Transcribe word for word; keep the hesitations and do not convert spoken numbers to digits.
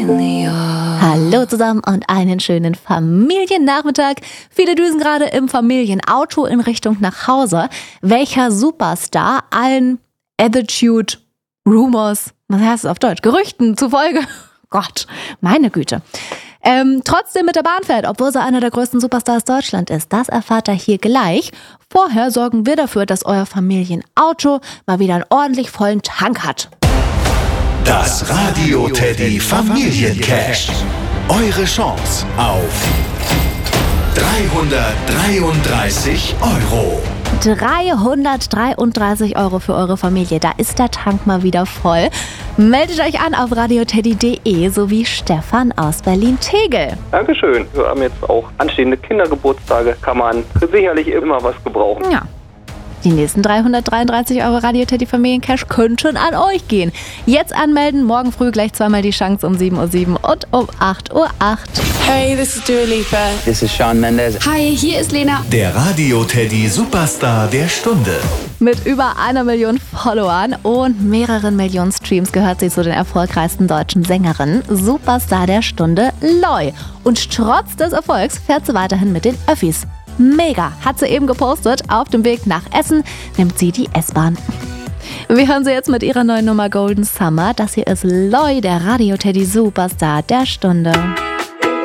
Hallo zusammen und einen schönen Familiennachmittag. Viele düsen gerade im Familienauto in Richtung nach Hause. Welcher Superstar allen Attitude, Rumors, was heißt es auf Deutsch, Gerüchten zufolge, Gott, meine Güte, ähm, trotzdem mit der Bahn fährt, obwohl sie einer der größten Superstars Deutschland ist. Das erfahrt ihr hier gleich. Vorher sorgen wir dafür, dass euer Familienauto mal wieder einen ordentlich vollen Tank hat. Das Radio Teddy Familiencash. Eure Chance auf dreihundertdreiunddreißig Euro. dreihundertdreiunddreißig Euro für eure Familie. Da ist der Tank mal wieder voll. Meldet euch an auf radioteddy punkt de sowie Stefan aus Berlin-Tegel. Dankeschön. Wir haben jetzt auch anstehende Kindergeburtstage. Kann man sicherlich immer was gebrauchen. Ja. Die nächsten dreihundertdreiunddreißig Euro Radio Teddy Familiencash könnten an euch gehen. Jetzt anmelden, morgen früh gleich zweimal die Chance um sieben Uhr sieben und um acht Uhr acht. Hey, this is Dua Lipa. This is Shawn Mendes. Hi, hier ist Lena. Der Radio Teddy Superstar der Stunde. Mit über einer Million Followern und mehreren Millionen Streams gehört sie zu den erfolgreichsten deutschen Sängerinnen. Superstar der Stunde, Loi. Und trotz des Erfolgs fährt sie weiterhin mit den Öffis. Mega, hat sie eben gepostet. Auf dem Weg nach Essen nimmt sie die S-Bahn. Wir hören sie jetzt mit ihrer neuen Nummer Golden Summer. Das hier ist Loi, der Radio Teddy Superstar der Stunde.